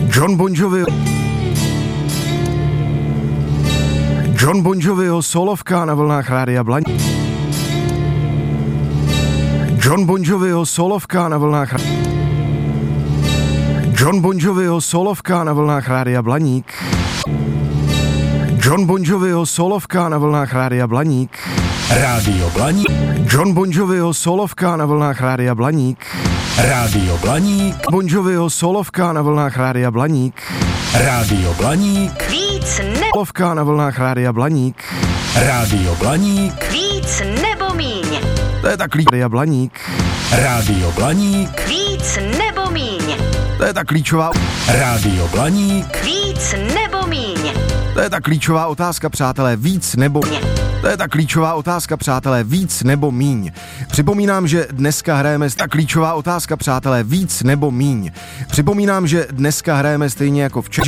Jon Bon Joviho solovka na vlnách Rádia Blaník. Jon Bon Joviho solovka na vlnách Jon Bon Joviho solovka na vlnách Rádia Blaník. Jon Bon Joviho solovka na vlnách Rádia Blaník. Rádio Blaník. Jon Bon Joviho solovka na vlnách Rádia Blaník. Rádio Blaník. Bon Joviho solovka na vlnách Rádia Blaník. Rádio Blaník. Víc ne... Solovka na vlnách Rádia Blaník. Rádio Blaník. Víc nebo míň. To je tak Rádia Blaník. Rádio Blaník. Víc nebo míň. To je ta klíčová. Rádio Blaník. Víc nebo míň. To je ta klíčová otázka, přátelé, víc nebo... To je ta klíčová otázka, přátelé, víc nebo míň. Připomínám, že dneska hrajeme ta klíčová otázka, přátelé, víc nebo míň. Připomínám, že dneska hrajeme stejně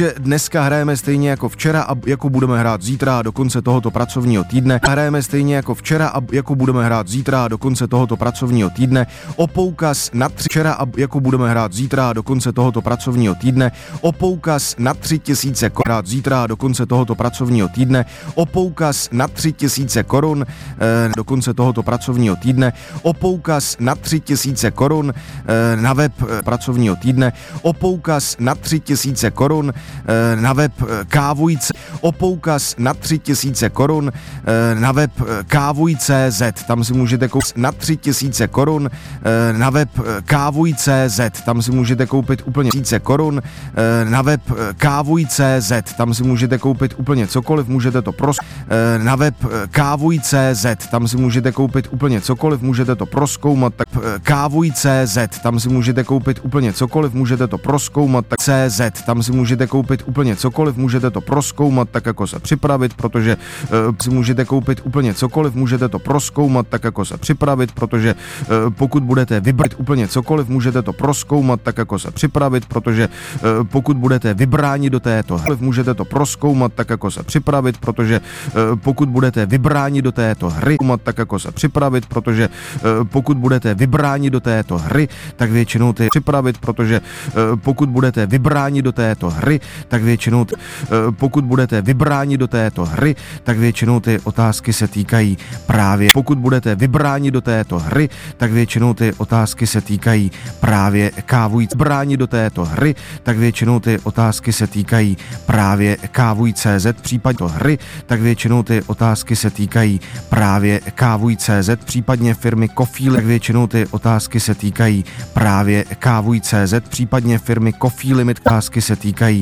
jako včera, a jako budeme hrát zítra a do konce tohoto pracovního týdne. Hrajeme stejně jako včera a jako budeme hrát zítra a do konce tohoto pracovního týdne. O poukaz na včera a jako budeme hrát zítra a do konce tohoto pracovního týdne. O poukaz na 3000 korun zítra a do konce tohoto pracovního týdne. O poukaz na 3000 korun do konce tohoto pracovního týdne. O poukaz na 3000 korun na web pracovního týdne. O poukaz na 3000 korun na web Kávuj.cz. O poukaz na 3000 korun na web Kávuj.cz. Tam si můžete koupit na 3000 korun na web Kávuj.cz. Tam si můžete koupit úplně 3000 korun na web Kávuj.cz. Tam si můžete koupit úplně cokoliv, můžete to na web Kávuj.cz. Tam si můžete koupit úplně cokoliv, můžete to prozkoumat, tak Kávuj.cz. Tam si můžete koupit úplně cokoliv, můžete to prozkoumat, tak CZ. Tam si můžete koupit úplně cokoliv, můžete to prozkoumat, tak jako se připravit, protože si můžete koupit úplně cokoliv, můžete to prozkoumat, tak jako se připravit, protože pokud budete vybrat úplně cokoliv, můžete to prozkoumat, tak jako se připravit, protože pokud budete vybráni do této hry, můžete to prozkoumat, tak jako se připravit, protože pokud budete vybráni do této hry, tak jako se připravit, protože pokud budete vybráni do této hry, tak většinou ty připravit, protože pokud budete vybráni do této hry, tak většinou pokud budete vybráni do této hry, tak většinou ty otázky se týkají právě pokud budete vybráni do této hry, tak většinou ty otázky se týkají právě Kávuj.cz. Do této hry, tak většinou ty otázky se týkají právě Kávuj.cz. Případně hry, tak většinou ty otázky se týkají právě Kávuj.cz, případně firmy Coffee, tak většinou ty otázky se týkají právě Kávuj.cz, případně firmy Coffee Limit, otázky se týkají